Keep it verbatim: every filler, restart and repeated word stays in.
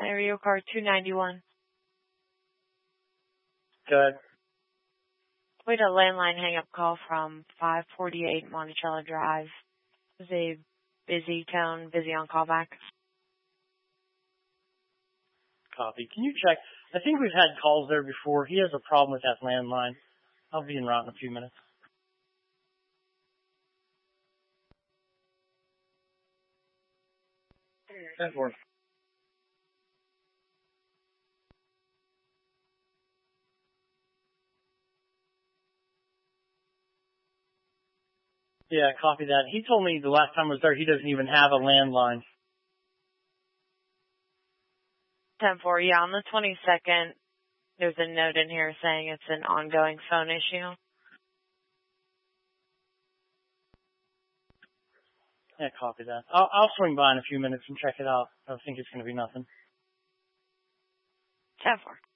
Area card two ninety-one. Good. We had a landline hang-up call from five forty-eight Monticello Drive. It was a busy tone, busy on callback. Copy. Can you check? I think we've had calls there before. He has a problem with that landline. I'll be en route in a few minutes. ten four. Yeah, copy that. He told me the last time I was there he doesn't even have a landline. ten four, yeah, on the twenty-second, there's a note in here saying it's an ongoing phone issue. Yeah, copy that. I'll, I'll swing by in a few minutes and check it out. I think it's going to be nothing. ten four.